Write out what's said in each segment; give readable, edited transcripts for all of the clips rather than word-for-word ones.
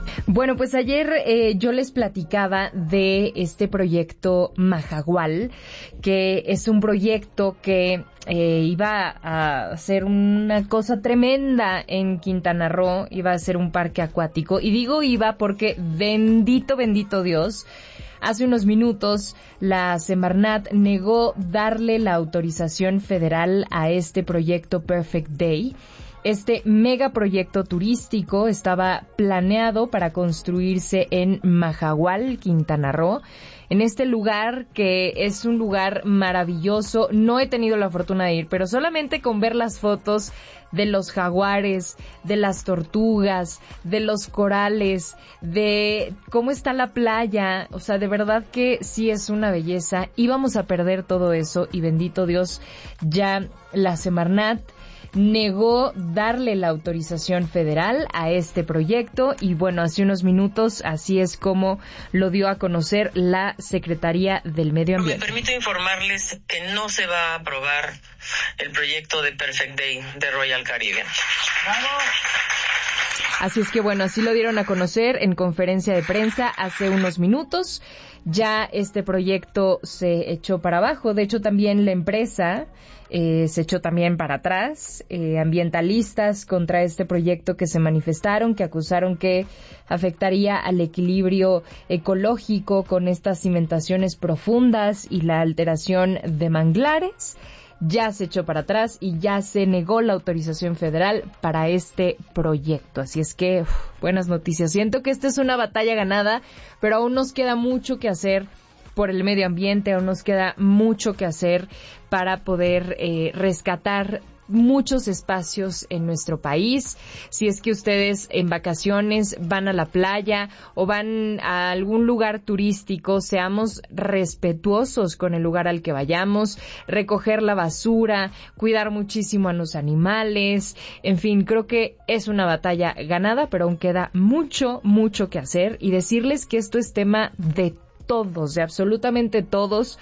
Bueno, pues ayer yo les platicaba de este proyecto Majagual, que es un proyecto que iba a ser una cosa tremenda en Quintana Roo, iba a ser un parque acuático. Y digo iba porque bendito Dios, hace unos minutos la Semarnat negó darle la autorización federal a este proyecto Perfect Day. Este megaproyecto turístico estaba planeado para construirse en Majagual, Quintana Roo. En este lugar, que es un lugar maravilloso, no he tenido la fortuna de ir, pero solamente con ver las fotos de los jaguares, de las tortugas, de los corales, de cómo está la playa, o sea, de verdad que sí es una belleza. Íbamos a perder todo eso y bendito Dios, ya la Semarnat negó darle la autorización federal a este proyecto y bueno, hace unos minutos así es como lo dio a conocer la Secretaría del Medio Ambiente. Me permito informarles que no se va a aprobar el proyecto de Perfect Day de Royal Caribbean. ¡Vamos! Así es que bueno, así lo dieron a conocer en conferencia de prensa hace unos minutos. Ya este proyecto se echó para abajo. De hecho, también la empresa se echó también para atrás. Ambientalistas contra este proyecto que se manifestaron, que acusaron que afectaría al equilibrio ecológico con estas cimentaciones profundas y la alteración de manglares. Ya se echó para atrás y ya se negó la autorización federal para este proyecto. Así es que, buenas noticias. Siento que esta es una batalla ganada, pero aún nos queda mucho que hacer por el medio ambiente, aún nos queda mucho que hacer para poder rescatar muchos espacios en nuestro país. Si es que ustedes en vacaciones van a la playa o van a algún lugar turístico, seamos respetuosos con el lugar al que vayamos, recoger la basura, cuidar muchísimo a los animales. En fin, creo que es una batalla ganada, pero aún queda mucho que hacer y decirles que esto es tema de todos, de absolutamente todos.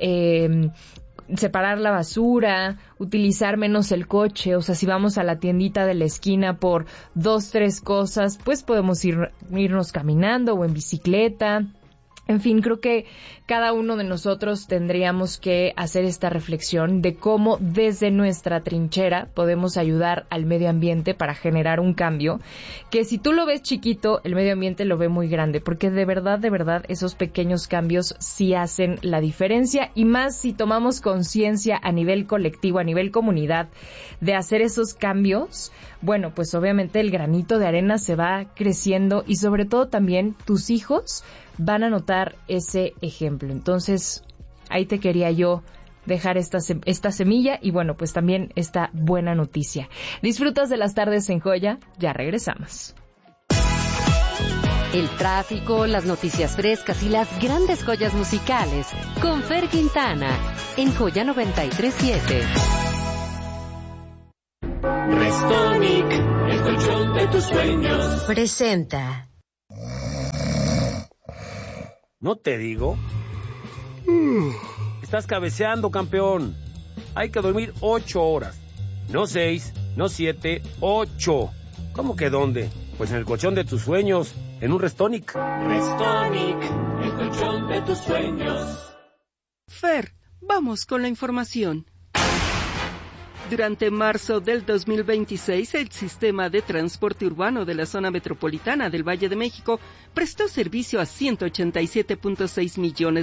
Separar la basura, utilizar menos el coche, o sea, si vamos a la tiendita de la esquina por 2-3 cosas, pues podemos irnos caminando o en bicicleta. En fin, creo que cada uno de nosotros tendríamos que hacer esta reflexión de cómo desde nuestra trinchera podemos ayudar al medio ambiente para generar un cambio, que si tú lo ves chiquito, el medio ambiente lo ve muy grande, porque de verdad, esos pequeños cambios sí hacen la diferencia, y más si tomamos conciencia a nivel colectivo, a nivel comunidad, de hacer esos cambios. Bueno, pues obviamente el granito de arena se va creciendo y sobre todo también tus hijos van a notar ese ejemplo. Entonces, ahí te quería yo dejar esta semilla y bueno, pues también esta buena noticia. Disfrutas de las tardes en Joya, ya regresamos. El tráfico, las noticias frescas y las grandes joyas musicales con Fer Quintana en Joya 93.7. Restonic, el colchón de tus sueños, presenta. ¿No te digo? Estás cabeceando, campeón. Hay que dormir 8 horas. No 6, no 7, 8. ¿Cómo que dónde? Pues en el colchón de tus sueños, en un Restonic. Restonic, el colchón de tus sueños. Fer, vamos con la información. Durante marzo del 2026, el sistema de transporte urbano de la zona metropolitana del Valle de México prestó servicio a 187.6 millones